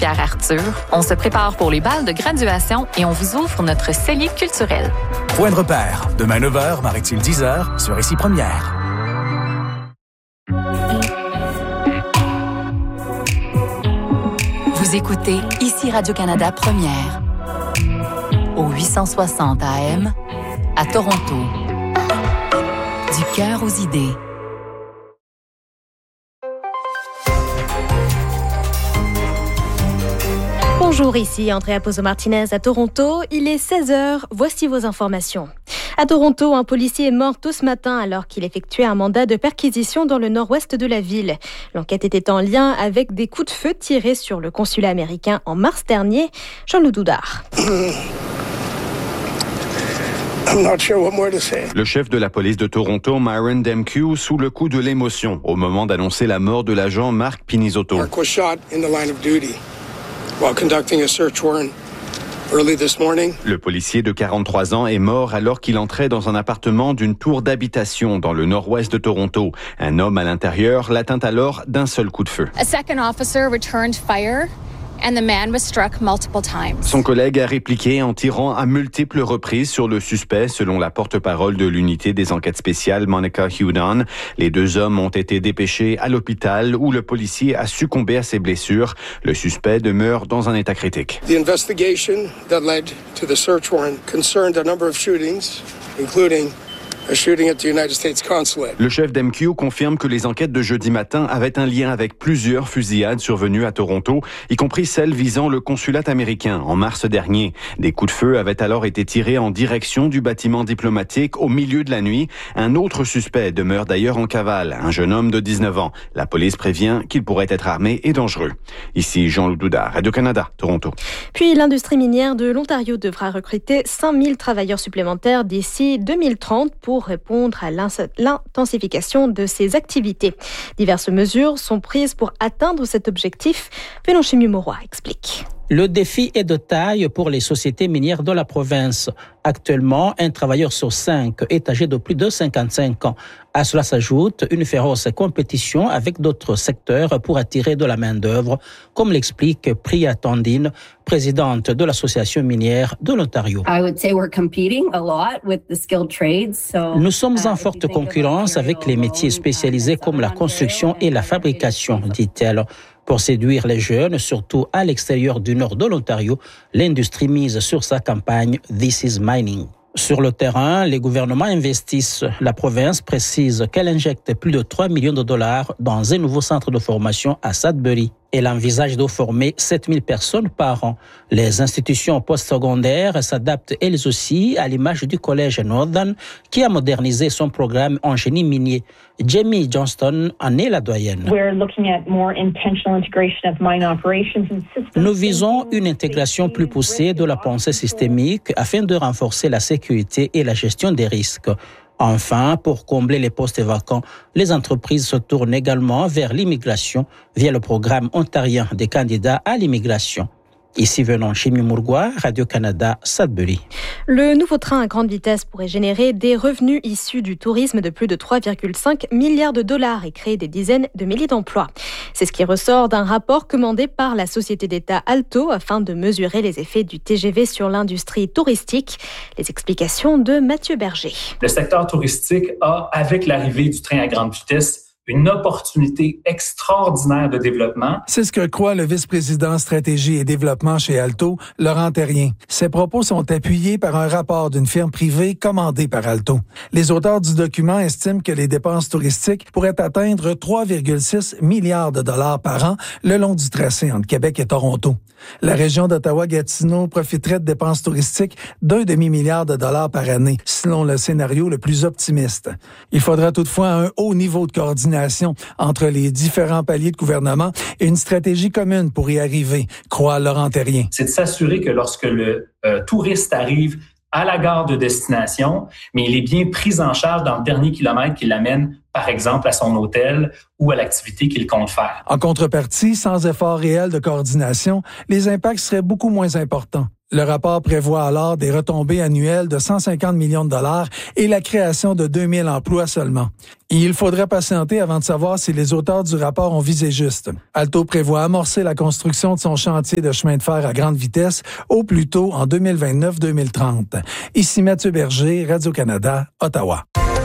Pierre-Arthur, on se prépare pour les bals de graduation et on vous ouvre notre cellier culturel. Point de repère, demain 9h, Marie-Tille 10h, sur Ici Première. Vous écoutez Ici Radio-Canada Première, au 860 AM, à Toronto. Du cœur aux idées. Bonjour, ici Andrea Pozo-Martinez à Toronto. Il est 16h, voici vos informations. À Toronto, un policier est mort tôt ce matin alors qu'il effectuait un mandat de perquisition dans le nord-ouest de la ville. L'enquête était en lien avec des coups de feu tirés sur le consulat américain en mars dernier. Jean-Loup Doudard. Le chef de la police de Toronto, Myron Demkiw, sous le coup de l'émotion au moment d'annoncer la mort de l'agent Mark Pinizzotto. Mark was shot in the line of duty while conducting a search warrant early this morning. Le policier de 43 ans est mort alors qu'il entrait dans un appartement d'une tour d'habitation dans le nord-ouest de Toronto. Un homme à l'intérieur l'atteint alors d'un seul coup de feu. A second officer returned fire. And the man was struck multiple times. Son collègue a répliqué en tirant à multiples reprises sur le suspect, selon la porte-parole de l'unité des enquêtes spéciales, Monica Hudon. Les deux hommes ont été dépêchés à l'hôpital où le policier a succombé à ses blessures. Le suspect demeure dans un état critique. The investigation that led to the search warrant concerned a number of shootings, including a shooting at the United States Consulate. Le chef d'MQ confirme que les enquêtes de jeudi matin avaient un lien avec plusieurs fusillades survenues à Toronto, y compris celle visant le consulat américain en mars dernier. Des coups de feu avaient alors été tirés en direction du bâtiment diplomatique au milieu de la nuit. Un autre suspect demeure d'ailleurs en cavale, un jeune homme de 19 ans. La police prévient qu'il pourrait être armé et dangereux. Ici Jean-Loup Doudard, Radio-Canada, Toronto. Puis l'industrie minière de l'Ontario devra recruter 5000 travailleurs supplémentaires d'ici 2030 pour répondre à l'intensification de ses activités. Diverses mesures sont prises pour atteindre cet objectif. Pélanché Mauroy explique. Le défi est de taille pour les sociétés minières de la province. Actuellement, un travailleur sur 5 est âgé de plus de 55 ans. À cela s'ajoute une féroce compétition avec d'autres secteurs pour attirer de la main-d'œuvre, comme l'explique Priya Tondine, présidente de l'Association minière de l'Ontario. Nous sommes en forte concurrence avec les métiers spécialisés comme la construction et la fabrication, dit-elle. Pour séduire les jeunes, surtout à l'extérieur du nord de l'Ontario, l'industrie mise sur sa campagne « This is Mining ». Sur le terrain, les gouvernements investissent. La province précise qu'elle injecte plus de 3 millions de dollars dans un nouveau centre de formation à Sudbury. Elle envisage de former 7000 personnes par an. Les institutions postsecondaires s'adaptent elles aussi à l'image du collège Northern qui a modernisé son programme en génie minier. Jamie Johnston en est la doyenne. Nous visons une intégration plus poussée de la pensée systémique afin de renforcer la sécurité et la gestion des risques. Enfin, pour combler les postes vacants, les entreprises se tournent également vers l'immigration via le programme ontarien des candidats à l'immigration. Ici venant Chimie Mourgois, Radio-Canada, Sudbury. Le nouveau train à grande vitesse pourrait générer des revenus issus du tourisme de plus de 3,5 milliards de dollars et créer des dizaines de milliers d'emplois. C'est ce qui ressort d'un rapport commandé par la société d'État Alto afin de mesurer les effets du TGV sur l'industrie touristique. Les explications de Mathieu Berger. Le secteur touristique a, avec l'arrivée du train à grande vitesse, une opportunité extraordinaire de développement. C'est ce que croit le vice-président stratégie et développement chez Alto, Laurent Terrien. Ses propos sont appuyés par un rapport d'une firme privée commandée par Alto. Les auteurs du document estiment que les dépenses touristiques pourraient atteindre 3,6 milliards de dollars par an le long du tracé entre Québec et Toronto. La région d'Ottawa-Gatineau profiterait de dépenses touristiques d'1 demi-milliard de dollars par année, selon le scénario le plus optimiste. Il faudra toutefois un haut niveau de coordination entre les différents paliers de gouvernement et une stratégie commune pour y arriver, croit Laurent Terrien. C'est de s'assurer que lorsque le touriste arrive à la gare de destination, mais il est bien pris en charge dans le dernier kilomètre qui l'amène, par exemple, à son hôtel ou à l'activité qu'il compte faire. En contrepartie, sans effort réel de coordination, les impacts seraient beaucoup moins importants. Le rapport prévoit alors des retombées annuelles de 150 millions de dollars et la création de 2000 emplois seulement. Et il faudrait patienter avant de savoir si les auteurs du rapport ont visé juste. Alto prévoit amorcer la construction de son chantier de chemin de fer à grande vitesse au plus tôt en 2029-2030. Ici Mathieu Berger, Radio-Canada, Ottawa.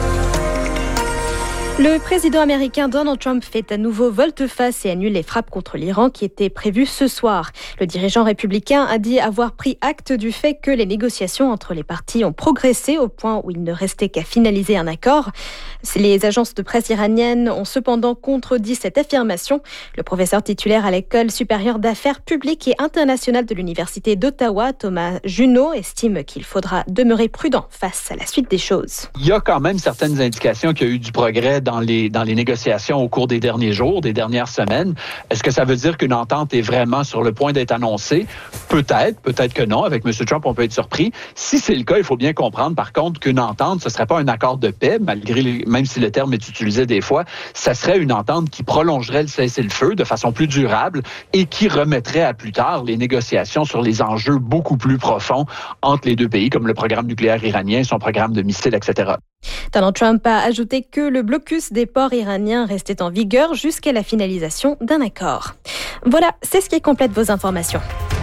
Le président américain Donald Trump fait à nouveau volte-face et annule les frappes contre l'Iran qui étaient prévues ce soir. Le dirigeant républicain a dit avoir pris acte du fait que les négociations entre les parties ont progressé au point où il ne restait qu'à finaliser un accord. Les agences de presse iraniennes ont cependant contredit cette affirmation. Le professeur titulaire à l'École supérieure d'affaires publiques et internationales de l'Université d'Ottawa, Thomas Junot, estime qu'il faudra demeurer prudent face à la suite des choses. Il y a quand même certaines indications qu'il y a eu du progrès dans les négociations au cours des derniers jours, des dernières semaines. Est-ce que ça veut dire qu'une entente est vraiment sur le point d'être annoncée? Peut-être que non. Avec M. Trump, on peut être surpris. Si c'est le cas, il faut bien comprendre, par contre, qu'une entente, ce ne serait pas un accord de paix, même si le terme est utilisé des fois, ça serait une entente qui prolongerait le cessez-le-feu de façon plus durable et qui remettrait à plus tard les négociations sur les enjeux beaucoup plus profonds entre les deux pays, comme le programme nucléaire iranien, son programme de missiles, etc. Donald Trump a ajouté que le blocus des ports iraniens restait en vigueur jusqu'à la finalisation d'un accord. Voilà, c'est ce qui complète vos informations.